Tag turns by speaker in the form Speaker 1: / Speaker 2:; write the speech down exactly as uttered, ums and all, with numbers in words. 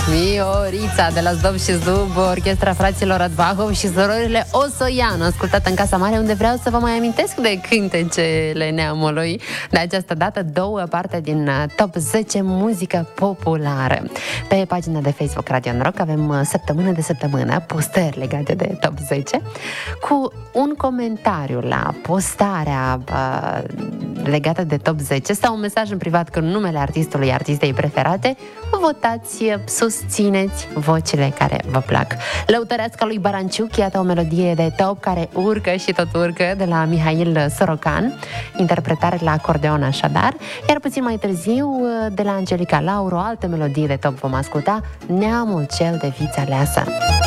Speaker 1: Miorița de la Zdob și Zdub, orchestra fraților Radvahov și surorile Osoianu, ascultată în Casa Mare, unde vreau să vă mai amintesc de cântecele neamului. De această dată, două parte din Top zece muzică populară. Pe pagina de Facebook Radio Noroc avem săptămână de săptămână postări legate de Top zece, cu un comentariu la postarea uh, legată de Top zece sau un mesaj în privat cu numele artistului, artistei preferate. Votați, susțineți vocile care vă plac. Lăutăreasca lui Baranciuc, iată o melodie de top care urcă și tot urcă, de la Mihail Sorocan, interpretare la acordeon așadar, iar puțin mai târziu de la Angelica Lauro, altă melodie de top vom asculta, Neamul cel de viță aleasă.